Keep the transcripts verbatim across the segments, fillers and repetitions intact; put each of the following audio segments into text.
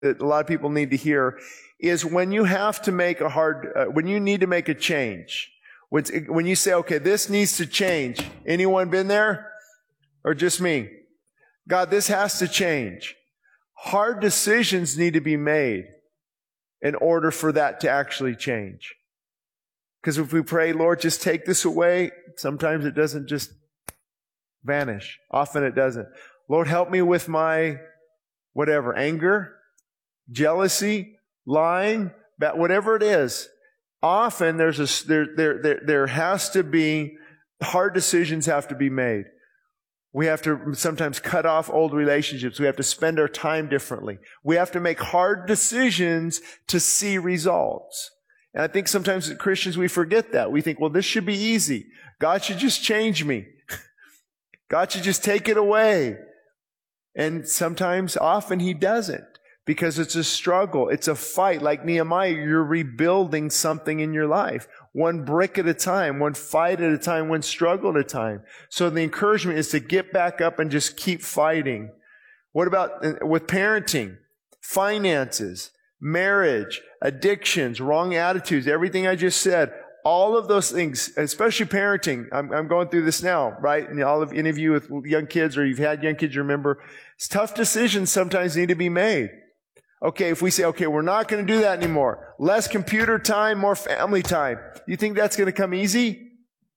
that a lot of people need to hear is when you have to make a hard, uh, when you need to make a change. When, when you say, okay, this needs to change. Anyone been there? Or just me? God, this has to change. Hard decisions need to be made in order for that to actually change. Because if we pray, Lord, just take this away, sometimes it doesn't just vanish. Often it doesn't. Lord, help me with my whatever, anger, jealousy, lying, whatever it is. Often there's a, there, there, there, there has to be, hard decisions have to be made. We have to sometimes cut off old relationships. We have to spend our time differently. We have to make hard decisions to see results. And I think sometimes as Christians we forget that. We think, well, this should be easy. God should just change me. God should just take it away. And sometimes, often He doesn't. Because it's a struggle. It's a fight. Like Nehemiah, you're rebuilding something in your life. One brick at a time, one fight at a time, one struggle at a time. So the encouragement is to get back up and just keep fighting. What about with parenting, finances, marriage, addictions, wrong attitudes, everything I just said? All of those things, especially parenting. I'm, I'm going through this now, right? And all of any of you with young kids or you've had young kids, you remember, tough decisions sometimes need to be made. Okay, if we say, okay, we're not going to do that anymore. Less computer time, more family time. You think that's going to come easy?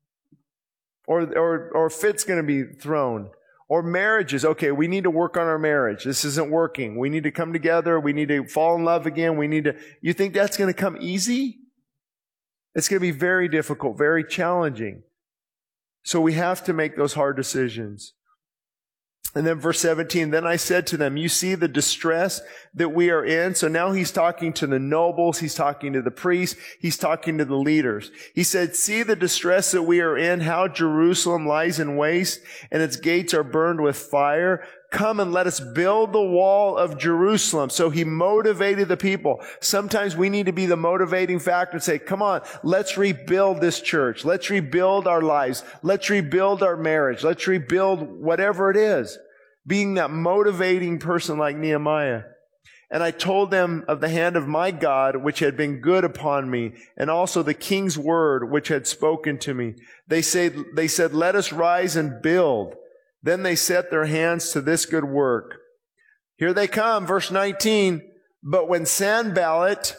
Or, or, or fit's going to be thrown. Or marriages. Okay, we need to work on our marriage. This isn't working. We need to come together. We need to fall in love again. We need to, you think that's going to come easy? It's going to be very difficult, very challenging. So we have to make those hard decisions. And then verse seventeen, then I said to them, you see the distress that we are in? So now he's talking to the nobles. He's talking to the priests. He's talking to the leaders. He said, see the distress that we are in, how Jerusalem lies in waste and its gates are burned with fire. Come and let us build the wall of Jerusalem. So he motivated the people. Sometimes we need to be the motivating factor and say, come on, let's rebuild this church. Let's rebuild our lives. Let's rebuild our marriage. Let's rebuild whatever it is. Being that motivating person like Nehemiah. And I told them of the hand of my God, which had been good upon me, and also the king's word, which had spoken to me. They said, they said, let us rise and build. Then they set their hands to this good work. Here they come, verse nineteen. But when Sanballat,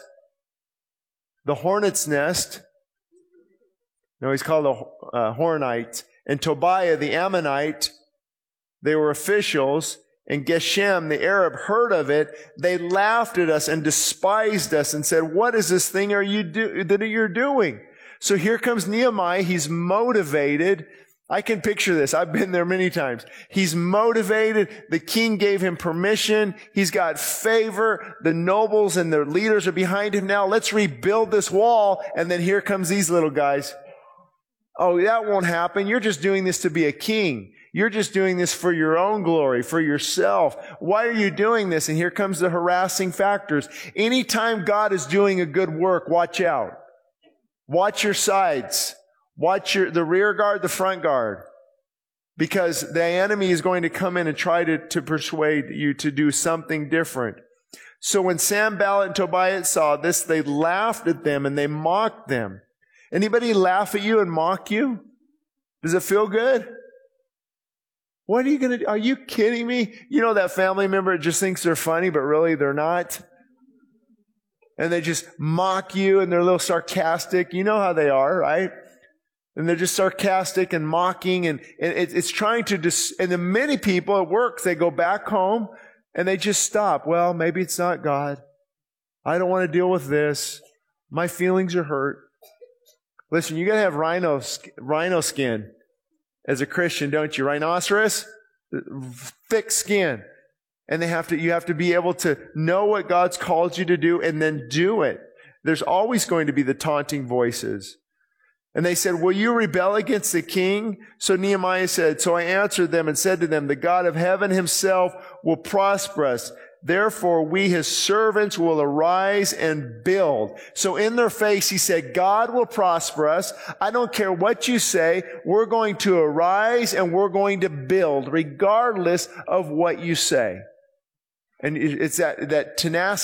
the hornet's nest, no, he's called a uh, Hornite, and Tobiah, the Ammonite, they were officials, and Geshem, the Arab, heard of it. They laughed at us and despised us and said, what is this thing are you do- that you're doing? So here comes Nehemiah. He's motivated. I can picture this. I've been there many times. He's motivated. The king gave him permission. He's got favor. The nobles and the leaders are behind him now. Let's rebuild this wall. And then here comes these little guys. Oh, that won't happen. You're just doing this to be a king. You're just doing this for your own glory, for yourself. Why are you doing this? And here comes the harassing factors. Anytime God is doing a good work, watch out. Watch your sides. Watch your, the rear guard, the front guard. Because the enemy is going to come in and try to, to persuade you to do something different. So when Sanballat and Tobiah saw this, they laughed at them and they mocked them. Anybody laugh at you and mock you? Does it feel good? What are you going to do? Are you kidding me? You know that family member that just thinks they're funny, but really they're not? And they just mock you and they're a little sarcastic. You know how they are, right? And they're just sarcastic and mocking, and, and it, it's trying to dis- and then many people at work, they go back home and they just stop. Well, maybe it's not God. I don't want to deal with this. My feelings are hurt. Listen, you got to have rhino, rhino skin as a Christian, don't you? Rhinoceros, thick skin. And they have to, you have to be able to know what God's called you to do and then do it. There's always going to be the taunting voices. And they said, will you rebel against the king? So Nehemiah said, so I answered them and said to them, the God of heaven himself will prosper us. Therefore, we, his servants, will arise and build. So in their face, he said, God will prosper us. I don't care what you say. We're going to arise and we're going to build regardless of what you say. And it's that, that tenacity.